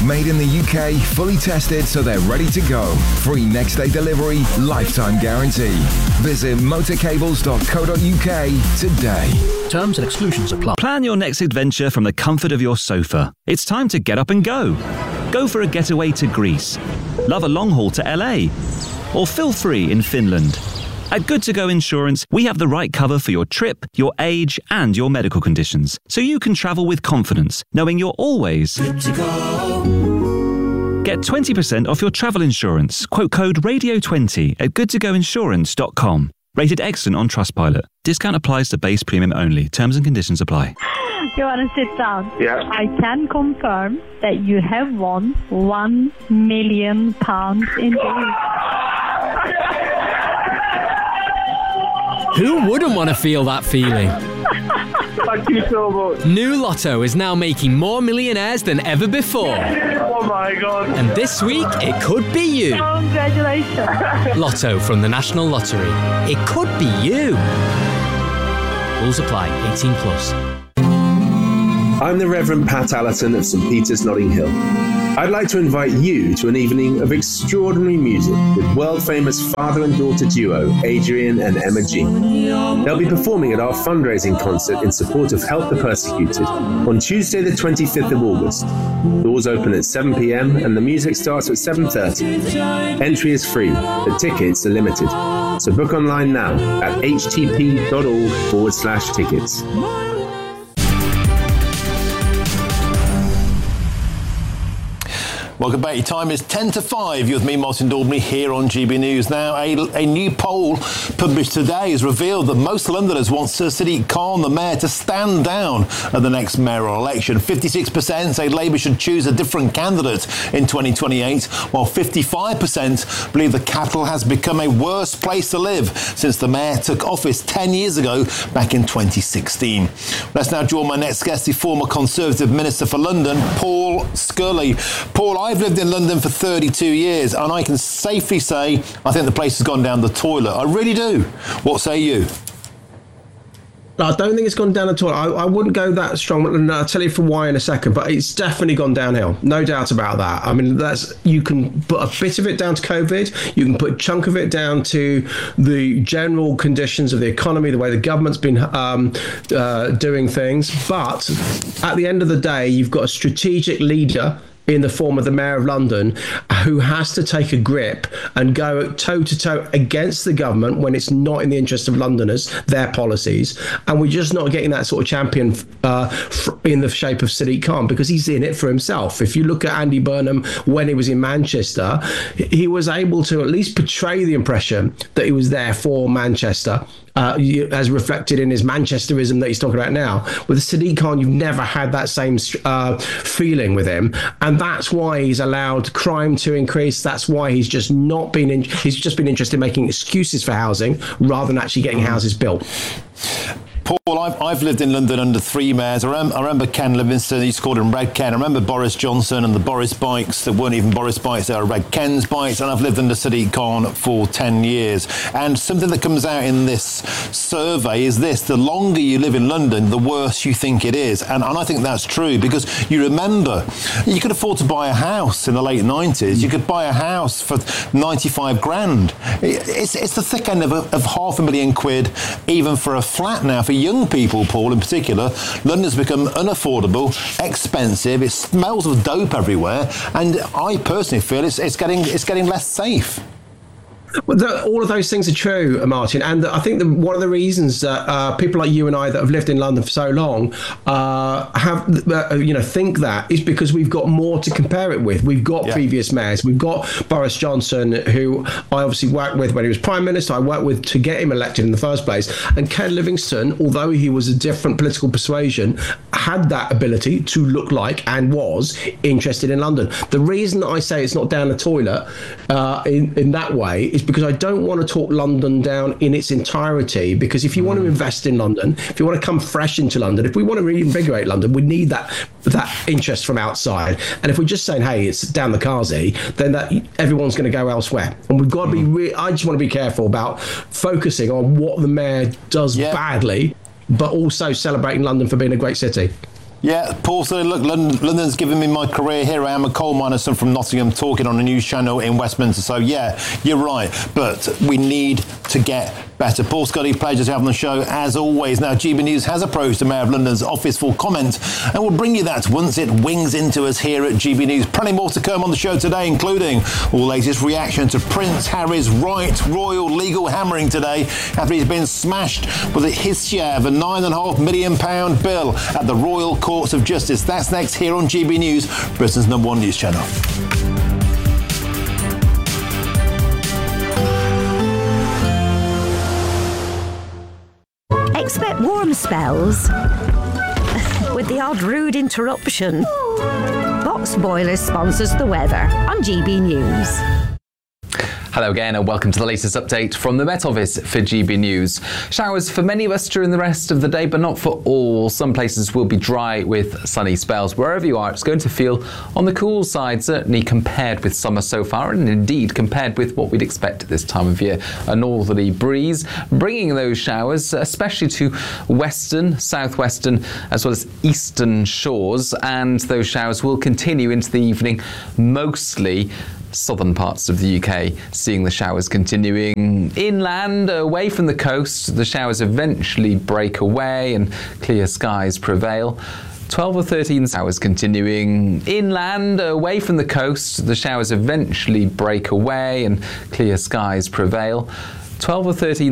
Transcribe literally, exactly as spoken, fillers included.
Made in the U K, fully tested so they're ready to go. Free next day delivery, lifetime guarantee. Visit motorcables dot co dot uk today. Terms and exclusions apply. Plan your next adventure from the comfort of your sofa. It's time to get up and go. Go for a getaway to Greece. Love a long haul to L A. Or feel free in Finland. At Good To Go Insurance, we have the right cover for your trip, your age, and your medical conditions, so you can travel with confidence, knowing you're always good to go. Get twenty percent off your travel insurance. Quote code radio twenty at good to go insurance dot com. Rated excellent on Trustpilot. Discount applies to base premium only. Terms and conditions apply. You want to sit down? Yeah. I can confirm that you have won one million pounds in days. Who wouldn't want to feel that feeling? Thank you so much. New Lotto is now making more millionaires than ever before. Oh my God. And this week, it could be you. Congratulations. Lotto from the National Lottery. It could be you. Rules apply. eighteen plus. I'm the Reverend Pat Allerton of St Peter's, Notting Hill. I'd like to invite you to an evening of extraordinary music with world-famous father and daughter duo Adrian and Emma G. They'll be performing at our fundraising concert in support of Help the Persecuted on Tuesday the twenty-fifth of August. Doors open at seven p.m. and the music starts at seven thirty. Entry is free, but tickets are limited. So book online now at htp.org forward slash tickets. Welcome back. Your time is ten to five. You're with me, Martin Daubney, here on G B News. Now, a, a new poll published today has revealed that most Londoners want Sir Sadiq Khan, the mayor, to stand down at the next mayoral election. fifty-six percent say Labour should choose a different candidate in twenty twenty-eight, while fifty-five percent believe the capital has become a worse place to live since the mayor took office ten years ago, back in twenty sixteen. Let's now join my next guest, the former Conservative Minister for London, Paul Scully. Paul, I've lived in London for thirty-two years, and I can safely say I think the place has gone down the toilet. I really do. What say you? I don't think it's gone down at all. I, I wouldn't go that strong, and I'll tell you for why in a second, but it's definitely gone downhill. No doubt about that. I mean, that's you can put a bit of it down to COVID. You can put a chunk of it down to the general conditions of the economy, the way the government's been um, uh, doing things. But at the end of the day, you've got a strategic leader in the form of the Mayor of London, who has to take a grip and go toe-to-toe against the government when it's not in the interest of Londoners, their policies. And we're just not getting that sort of champion uh, in the shape of Sadiq Khan, because he's in it for himself. If you look at Andy Burnham when he was in Manchester, he was able to at least portray the impression that he was there for Manchester, Uh, as reflected in his Manchesterism that he's talking about now. With Sadiq Khan, you've never had that same uh, feeling with him, and that's why he's allowed crime to increase. That's why he's just not been in, he's just been interested in making excuses for housing rather than actually getting houses built. Paul, I've, I've lived in London under three mayors. I, rem- I remember Ken Livingstone, he used to call him Red Ken. I remember Boris Johnson and the Boris bikes that weren't even Boris bikes, they were Red Ken's bikes. And I've lived under Sadiq Khan for ten years. And something that comes out in this survey is this: the longer you live in London, the worse you think it is. And, and I think that's true, because you remember, you could afford to buy a house in the late nineties. You could buy a house for ninety-five grand. It's, it's the thick end of, a, of half a million quid, even for a flat now. For young people, Paul, in particular, London's become unaffordable, expensive. It smells of dope everywhere, and I personally feel it's, it's getting it's getting less safe. Well, the, all of those things are true, Martin, and I think that one of the reasons that uh, people like you and I that have lived in London for so long uh, have, uh, you know, think that is because we've got more to compare it with. We've got yeah. previous mayors. We've got Boris Johnson, who I obviously worked with when he was Prime Minister. I worked with to get him elected in the first place. And Ken Livingstone, although he was a different political persuasion, had that ability to look like and was interested in London. The reason I say it's not down the toilet uh, in, in that way is because I don't want to talk London down in its entirety, because if you mm. want to invest in London, if you want to come fresh into London, if we want to reinvigorate London, we need that that interest from outside. And if we're just saying, hey, it's down the Kazi, then that everyone's going to go elsewhere. And we've got to be re- I just want to be careful about focusing on what the mayor does yeah. badly, but also celebrating London for being a great city. Yeah, Paul said, look, London, London's given me my career. Here I am, a coal miner, son from Nottingham, talking on a news channel in Westminster. So, yeah, you're right. But we need to get better. Paul Scuddy, pleasure to have on the show, as always. Now, G B News has approached the Mayor of London's office for comment, and we'll bring you that once it wings into us here at G B News. Plenty more to come on the show today, including all the latest reaction to Prince Harry's right royal legal hammering today after he's been smashed with his share of a nine and a half million pound bill at the Royal Courts of Justice. That's next here on G B News, Britain's number one news channel. Expect warm spells with the odd rude interruption. Box Boilers sponsors the weather on G B News. Hello again and welcome to the latest update from the Met Office for G B News. Showers for many of us during the rest of the day, but not for all. Some places will be dry with sunny spells. Wherever you are, it's going to feel on the cool side, certainly compared with summer so far, and indeed compared with what we'd expect at this time of year. A northerly breeze bringing those showers, especially to western, southwestern, as well as eastern shores, and those showers will continue into the evening, mostly southern parts of the U K, seeing the showers continuing inland, away from the coast. The showers eventually break away and clear skies prevail. twelve or thirteen showers continuing inland, away from the coast. The showers eventually break away and clear skies prevail. twelve or thirteen